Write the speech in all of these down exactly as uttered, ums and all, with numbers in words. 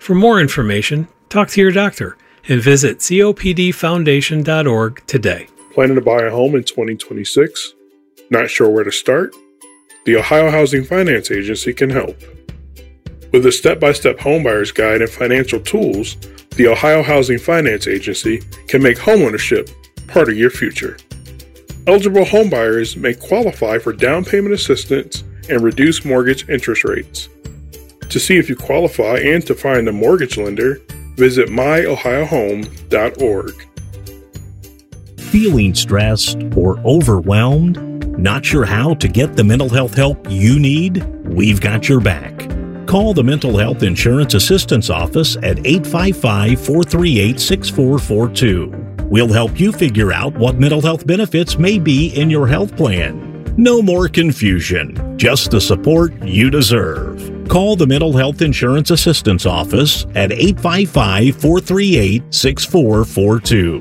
For more information, talk to your doctor and visit C O P D foundation dot org today. Planning to buy a home in twenty twenty-six? Not sure where to start? The Ohio Housing Finance Agency can help. With a step-by-step homebuyer's guide and financial tools, the Ohio Housing Finance Agency can make homeownership part of your future. Eligible homebuyers may qualify for down payment assistance and reduced mortgage interest rates. To see if you qualify and to find a mortgage lender, visit my ohio home dot org. Feeling stressed or overwhelmed? Not sure how to get the mental health help you need? We've got your back. Call the Mental Health Insurance Assistance Office at eight five five, four three eight, six four four two. We'll help you figure out what mental health benefits may be in your health plan. No more confusion, just the support you deserve. Call the Mental Health Insurance Assistance Office at eight five five, four three eight, six four four two.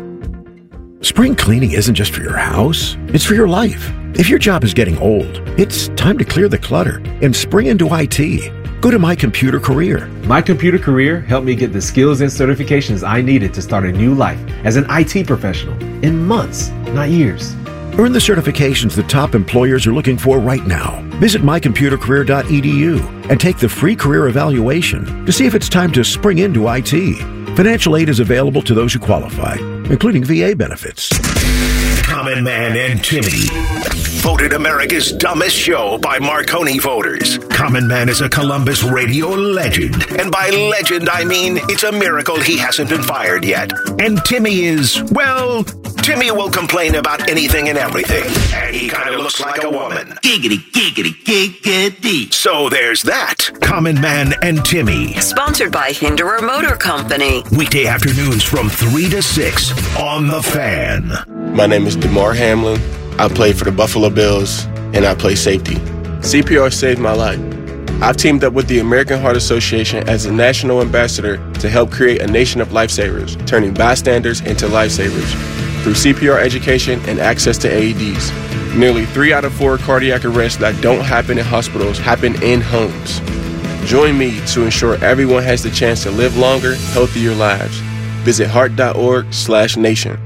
Spring cleaning isn't just for your house, it's for your life. If your job is getting old, it's time to clear the clutter and spring into I T. Go to My Computer Career. My Computer Career helped me get the skills and certifications I needed to start a new life as an I T professional in months, not years. Earn the certifications the top employers are looking for right now. Visit my computer career dot e d u and take the free career evaluation to see if it's time to spring into I T. Financial aid is available to those who qualify, including V A benefits. Common Man and Timmy. Voted America's dumbest show by Marconi voters. Common Man is a Columbus radio legend. And by legend, I mean it's a miracle he hasn't been fired yet. And Timmy is, well, Timmy will complain about anything and everything. And he kind of looks like a woman. Giggity, giggity, giggity. So there's that. Common Man and Timmy. Sponsored by Hinderer Motor Company. Weekday afternoons from three to six on The Fan. My name is DeMar Hamlin. I play for the Buffalo Bills, and I play safety. C P R saved my life. I've teamed up with the American Heart Association as a national ambassador to help create a nation of lifesavers, turning bystanders into lifesavers through C P R education and access to A E Ds. Nearly three out of four cardiac arrests that don't happen in hospitals happen in homes. Join me to ensure everyone has the chance to live longer, healthier lives. Visit heart.org slash nation.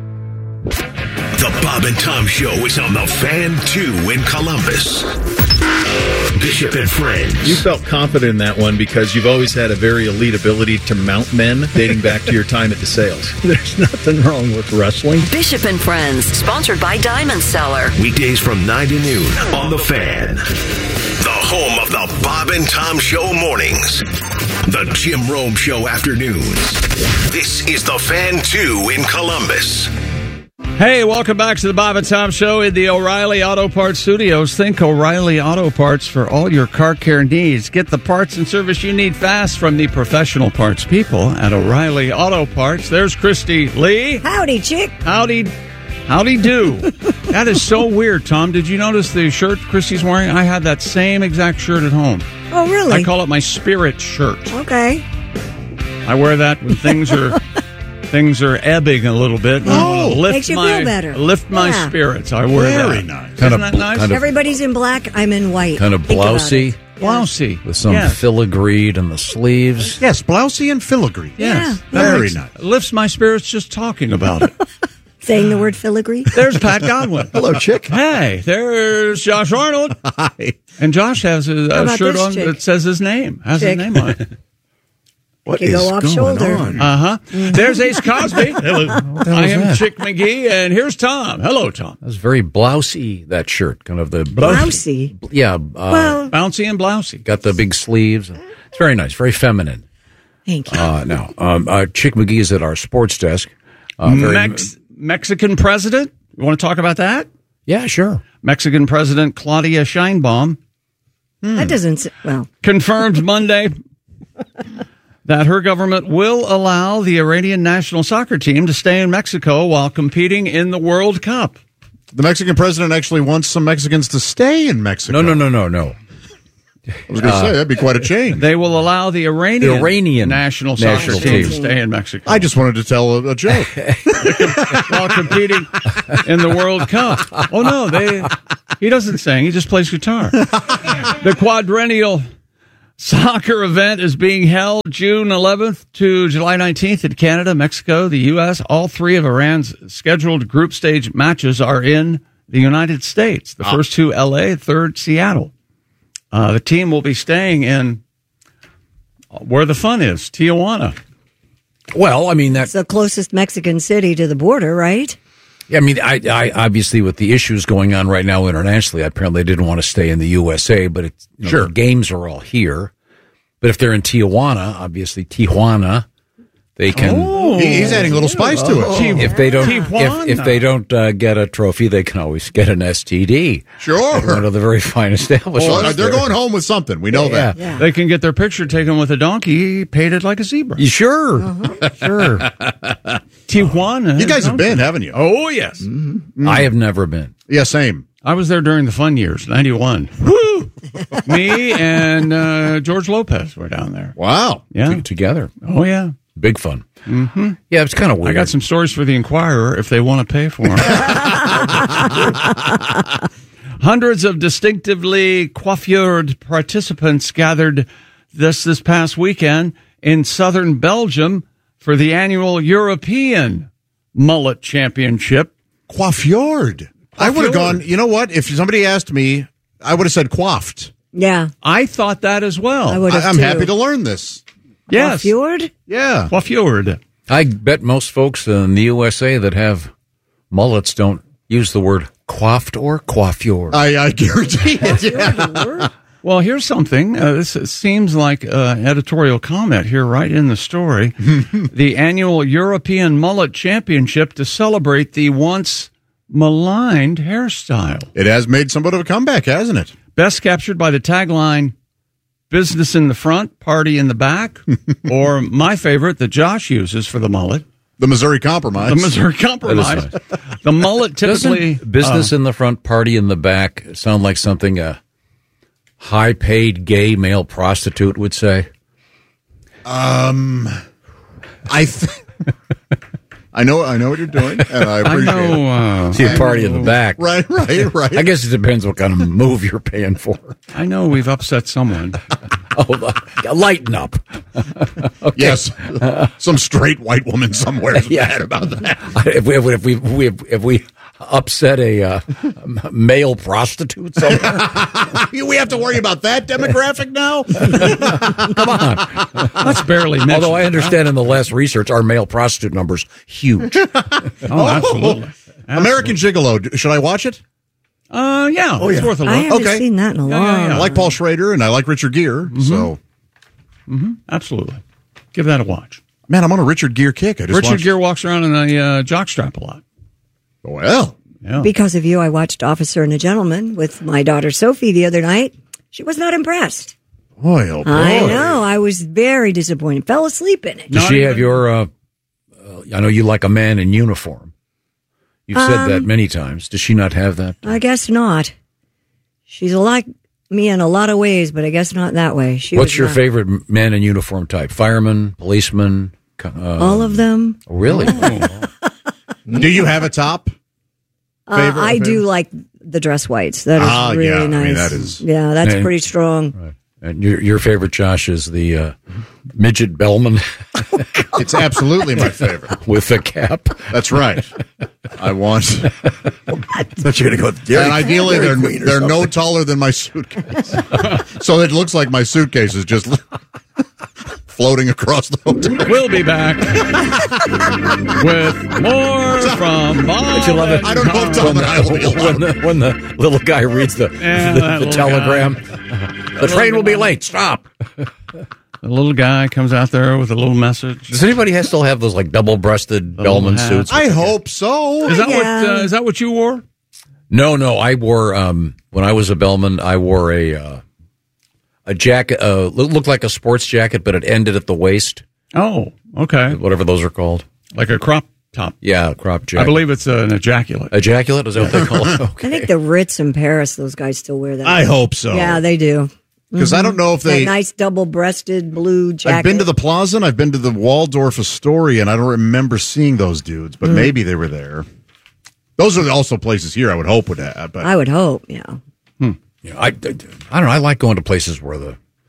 The Bob and Tom Show is on The Fan two in Columbus. Bishop and Friends. You felt confident in that one because you've always had a very elite ability to mount men dating back to your time at DeSales. There's nothing wrong with wrestling. Bishop and Friends, sponsored by Diamond Seller. Weekdays from nine to noon on The Fan. The home of the Bob and Tom Show mornings. The Jim Rome Show afternoons. This is The Fan two in Columbus. Hey, welcome back to the Bob and Tom Show in the O'Reilly Auto Parts Studios. Think O'Reilly Auto Parts for all your car care needs. Get the parts and service you need fast from the professional parts people at O'Reilly Auto Parts. There's Christy Lee. Howdy, chick. Howdy. Howdy do. That is so weird, Tom. Did you notice the shirt Christy's wearing? I had that same exact shirt at home. Oh, really? I call it my spirit shirt. Okay. I wear that when things are... Things are ebbing a little bit. Oh, lift makes you my, feel better. Lift my yeah. spirits. I wear Very that. nice. Isn't Kind that of, nice? kind of, Everybody's in black. I'm in white. kind of Think about blousey. it. Blousey. With some yeah. filigreed in the sleeves. Yes, blousey and filigree. Yes. Yeah. That Very makes- nice. Lifts my spirits just talking about it. Saying the word filigree. There's Pat Godwin. Hello, chick. Hey, there's Josh Arnold. Hi. And Josh has a, How a about shirt this on chick? that says his name. Has Chick. his name on it. What Could is go off going shoulder. on? Uh-huh. There's Ace Cosby. Hello. What the hell I is am that? Chick McGee, and here's Tom. Hello, Tom. That's very blousey, that shirt. Kind of the... Blousey. Yeah. Uh, Well, Bouncy and blousey. got the big sleeves. It's very nice. Very feminine. thank you. Uh, now, um, uh, Chick McGee is at our sports desk. Uh, very, Mex- Mexican president. You want to talk about that? yeah, sure. Mexican President Claudia Sheinbaum That doesn't, s- well, confirmed Monday that her government will allow the Iranian national soccer team to stay in Mexico while competing in the World Cup. The Mexican president actually wants some Mexicans to stay in Mexico. No, no, no, no, no. I was going to say, that'd be quite a change. They will allow the Iranian, The Iranian national soccer national team team. to stay in Mexico I just wanted to tell a, a joke. while competing in the World Cup. Oh, no, they. He doesn't sing. He just plays guitar. The quadrennial Soccer event is being held June eleventh to July nineteenth in Canada, Mexico, the U S. All three of Iran's scheduled group stage matches are in the United States. The first two, L A, third, Seattle. Uh, the team will be staying in where the fun is, Tijuana. Well, I mean, It's the closest Mexican city to the border, right? I mean, I, I obviously with the issues going on right now internationally, apparently they didn't want to stay in the U S A, but it's, you know, Sure. the games are all here. But if they're in Tijuana, obviously Tijuana, they can. Oh, He- he's adding a little spice to it. If they don't, Tijuana. if, if they don't uh, get a trophy, they can always get an S T D. Sure. At one of the very fine establishments. Well, they're there. going home with something. We know Yeah. that. They can get their picture taken with a donkey painted like a zebra. You sure? Sure. Tijuana. You guys have been, haven't you? Oh, yes. I have never been. Yeah, same. I was there during the fun years, ninety-one. Woo! Me and uh, George Lopez were down there. Wow. Yeah. T- together. Oh, yeah. Big fun. Mm-hmm. Yeah, it's kind of weird. I got some stories for the Inquirer if they want to pay for them. Hundreds of distinctively coiffured participants gathered this this past weekend in southern Belgium for the annual European Mullet Championship. Coiffured. I would have gone, you know what? If somebody asked me, I would have said coiffed. Yeah. I thought that as well. I would have I, I'm too. happy to learn this. Yes. Fjord? Yeah. Coiffured. I bet most folks in the U S A that have mullets don't use the word coiffed or coiffure. I, I guarantee it. Yeah. Well, here's something. Uh, this seems like an editorial comment here right in the story. The annual European Mullet Championship to celebrate the once maligned hairstyle. It has made somewhat of a comeback, hasn't it? Best captured by the tagline, business in the front, party in the back, or my favorite that Josh uses for the mullet, The Missouri Compromise. the Missouri Compromise. The mullet typically... Doesn't business uh, in the front, party in the back sound like something a high-paid gay male prostitute would say? Um, I th- I know I know what you're doing, and I appreciate I know, uh, See a I party in the know. back. Right, right, right. I guess it depends what kind of move you're paying for. I know we've upset someone. Oh, lighten up. Okay. Yes, some straight white woman somewhere is Yeah. mad about that. If we if we if we, if we upset a uh, male prostitute somewhere, We have to worry about that demographic now. come on. That's barely mentioned. Although I understand in the last research, our male prostitute numbers huge. Oh, absolutely. American Gigolo. Should I watch it? Uh, yeah, Oh, it's yeah. worth a look. I haven't Okay. seen that in a Yeah, long yeah, yeah. I like Paul Schrader and I like Richard Gere. So, Mm-hmm. Absolutely. Give that a watch. man, I'm on a Richard Gere kick. I just Richard watched- Gere walks around in a uh, jockstrap a lot. Well, Yeah. Because of you, I watched Officer and a Gentleman with my daughter Sophie the other night. She was not impressed. boy, oh boy. I know. I was very disappointed. Fell asleep in it. Does she have your? Uh, uh, I know you like a man in uniform. You've said Um, that many times. Does she not have that? I guess not. She's like me in a lot of ways, but I guess not that way. She What's was your not. favorite man in uniform type? Fireman, policeman? Uh, All of them. Really? Do you have a top? Uh, Favorite- I do favorite? like the dress whites. That is Ah, really yeah. I nice. mean, that is- yeah, that's And- pretty strong. And your your favorite, Josh, is the uh, midget bellman It's absolutely my favorite. with the cap. That's right. I want. Thought you were going to go. and ideally, Dairy they're Queen or they're no something. taller than my suitcase, so it looks like my suitcase is just floating across the hotel. We'll be back with more from Bob. Don't you love it? I don't know if Tom when and I will be the, when, the, when the little guy reads the, Yeah, the, that the little telegram. guy. The train will be late. Stop. The little guy comes out there with a little message. Does anybody have, still have those like double-breasted Bellman hat. suits? I hope so. Is that Yeah. what? Uh, is that what you wore? No, no. I wore um, when I was a bellman. I wore a uh, a jacket. Uh, lo- looked like a sports jacket, but it ended at the waist. Oh, okay. Whatever those are called. Like a crop top. Yeah, crop jacket. I believe it's an ejaculate. Ejaculate is that what they call it? Okay. I think the Ritz in Paris, those guys still wear that. I hope so. Yeah, they do. Because I don't know if they. That nice double-breasted blue jacket. I've been to the Plaza and I've been to the Waldorf Astoria, and I don't remember seeing those dudes, but Mm. maybe they were there. Those are also places here I would hope would have. But I would hope, yeah. Yeah, I, I, I don't know. I like going to places where the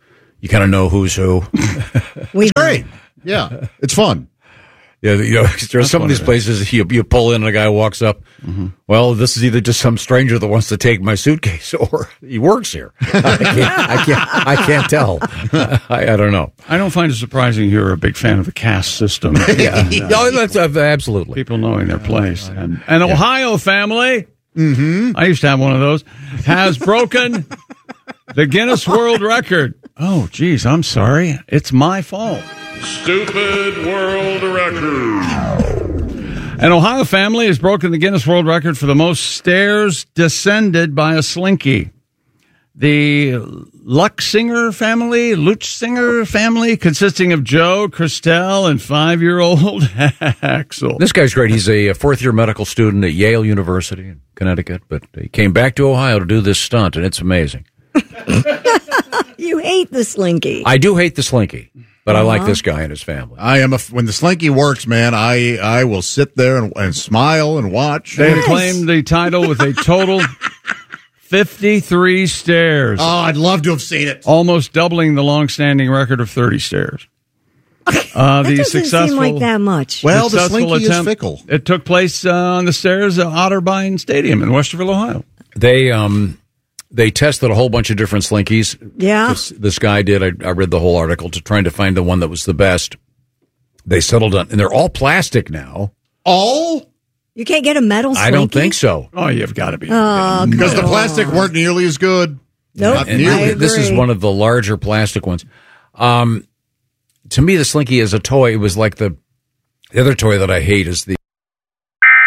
you kind of know who's who. We great. Yeah, it's fun. Yeah, you know, there are some of these places you, you pull in and a guy walks up. Mm-hmm. Well, this is either just some stranger that wants to take my suitcase or he works here. I can't, I can't, I can't tell. I, I don't know. I don't find it surprising you're a big fan of the caste system. Yeah, no, that's uh, absolutely. People knowing their place. And an yeah. Ohio family, mm-hmm. I used to have one of those, has broken the Guinness World Record. Oh, geez, I'm sorry. It's my fault. Stupid world record. An Ohio family has broken the Guinness World Record for the most stairs descended by a slinky. The Luchsinger family, Luchsinger family, consisting of Joe, Christelle, and five-year-old Axel. This guy's great. He's a fourth-year medical student at Yale University in Connecticut, but he came back to Ohio to do this stunt, and it's amazing. You hate the slinky. I do hate the slinky. But uh-huh. I like this guy and his family. I am a, when the slinky works, man, I, I will sit there and, and smile and watch. They Yes. claimed the title with a total fifty-three stairs. Oh, I'd love to have seen it. Almost doubling the long-standing record of thirty stairs. Uh, that the doesn't successful, seem like that much. Well, the successful slinky attempt, is fickle. It took place uh, on the stairs at Otterbein Stadium in Westerville, Ohio. They um they tested a whole bunch of different slinkies. Yeah. This, this guy did. I, I read the whole article to trying to find the one that was the best. They settled on, and they're all plastic now. All? You can't get a metal slinky? I don't think so. Oh, you've got to be. Oh, because the on. plastic weren't nearly as good. Nope. Not And nearly. this is one of the larger plastic ones. Um, to me, the slinky is a toy. It was like the the other toy that I hate is the